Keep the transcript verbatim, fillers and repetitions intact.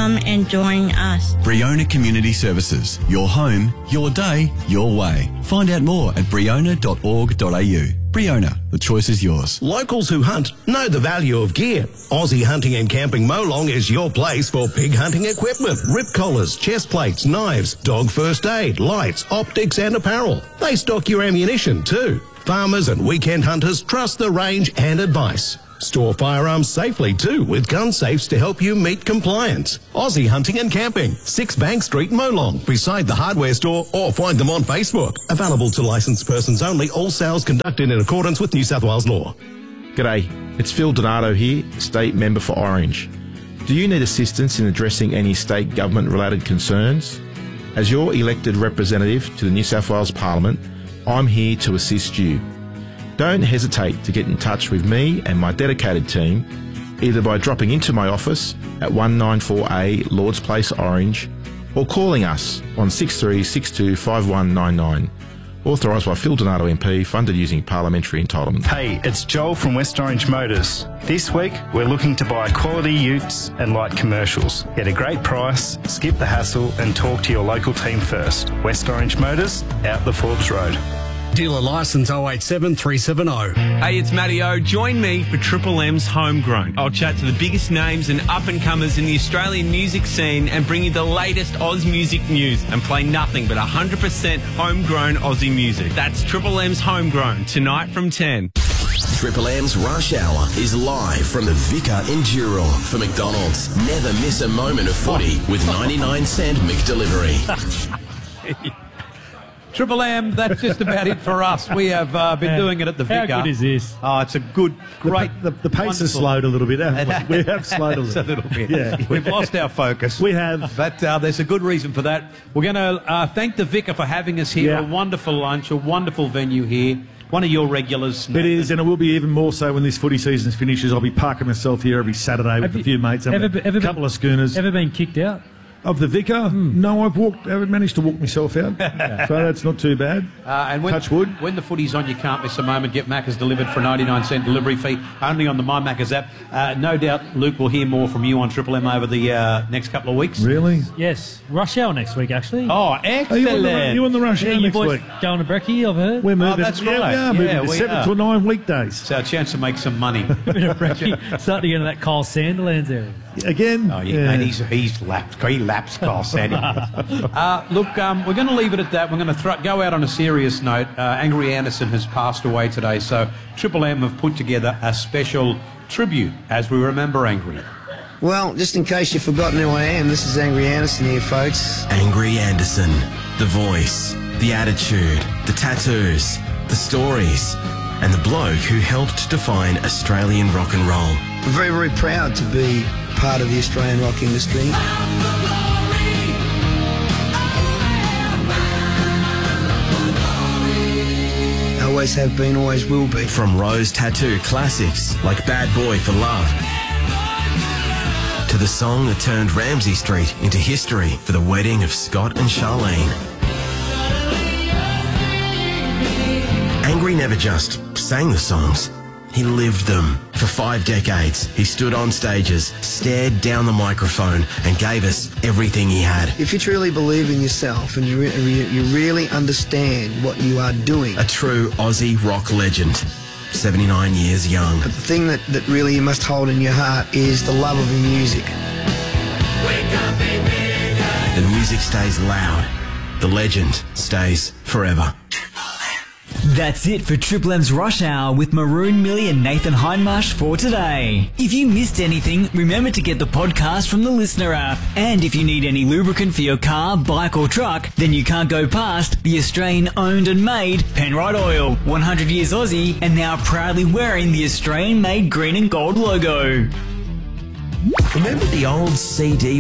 come and join us. Breona Community Services. Your home, your day, your way. Find out more at breona dot org dot a u. Breona, the choice is yours. Locals who hunt know the value of gear. Aussie Hunting and Camping Molong is your place for pig hunting equipment, rip collars, chest plates, knives, dog first aid, lights, optics and apparel. They stock your ammunition too. Farmers and weekend hunters trust the range and advice. Store firearms safely too with gun safes to help you meet compliance. Aussie Hunting and Camping, six Bank Street, Molong, beside the hardware store, or find them on Facebook. Available to licensed persons only, all sales conducted in accordance with New South Wales law. G'day, it's Phil Donato here, State Member for Orange. Do you need assistance in addressing any state government related concerns? As your elected representative to the New South Wales Parliament, I'm here to assist you. Don't hesitate to get in touch with me and my dedicated team, either by dropping into my office at one ninety-four A Lords Place, Orange, or calling us on six three six two five one nine nine. Authorised by Phil Donato M P, funded using parliamentary entitlement. Hey, it's Joel from West Orange Motors. This week, we're looking to buy quality utes and light commercials. Get a great price, skip the hassle, and talk to your local team first. West Orange Motors, out the Forbes Road. Dealer licence oh eight seven three seven oh. Hey, it's Matty O. Join me for Triple M's Homegrown. I'll chat to the biggest names and up-and-comers in the Australian music scene and bring you the latest Oz music news and play nothing but one hundred percent homegrown Aussie music. That's Triple M's Homegrown, tonight from ten. Triple M's Rush Hour is live from the Vicar in Dural. For McDonald's, never miss a moment of footy with ninety-nine cent McDelivery. Triple M, that's just about it for us. We have uh, been How- doing it at the Vicar. how good is this? Oh, it's a good, great... The, the, the pace has slowed a little bit, haven't we? We have slowed a It's a little, little bit. Yeah. We've lost our focus. We have. But uh, there's a good reason for that. We're going to uh, thank the Vicar for having us here. Yeah. A wonderful lunch, a wonderful venue here. One of your regulars. It is, and it will be even more so when this footy season finishes. I'll be parking myself here every Saturday with Have a you- few mates. Having ever- a ever been- couple of schooners. Ever been kicked out? Of the Vicar? No, I've walked. Haven't managed to walk myself out, so that's not too bad. Uh, and when, Touch wood. When the footy's on, you can't miss a moment. Get Macca's delivered for a ninety-nine cent delivery fee, only on the My Macca's app. Uh, no doubt, Luke, will hear more from you on Triple M over the uh, next couple of weeks. Really? Yes. Rush hour next week, actually. Oh, Are excellent. you on the, you on the rush yeah, hour you next boys week? going to brekkie, I've heard. We're moving. Oh, that's yeah, right. we are Yeah, moving to we seven are. to nine weekdays. It's our chance to make some money. Bit of brekkie. Starting to get into that Kyle Sanderlands area. Again? Oh, yeah, Yeah. mate, he's, he's lapped. He laps Carl Sandy. uh, look, um, we're going to leave it at that. We're going to thro- go out on a serious note. Uh, Angry Anderson has passed away today, so Triple M have put together a special tribute as we remember Angry. Well, just in case you've forgotten who I am, this is Angry Anderson here, folks. Angry Anderson. The voice, the attitude, the tattoos, the stories, and the bloke who helped define Australian rock and roll. I'm very, very proud to be part of the Australian rock industry. I always have been, always will be. From Rose Tattoo classics like Bad Boy for Love, to the song that turned Ramsay Street into history for the wedding of Scott and Charlene. Angry never just sang the songs, he lived them. For five decades, he stood on stages, stared down the microphone, and gave us everything he had. If you truly believe in yourself and you, re- you you really understand what you are doing, A true Aussie rock legend, seventy-nine years young. but the thing that, that really you must hold in your heart is the love of your music. The music stays loud, the legend stays forever. That's it for Triple M's Rush Hour with Maroon Millie and Nathan Hindmarsh for today. If you missed anything, remember to get the podcast from the Listener app. And if you need any lubricant for your car, bike or truck, then you can't go past the Australian owned and made Penrite Oil. one hundred years Aussie and now proudly wearing the Australian made green and gold logo. Remember the old C D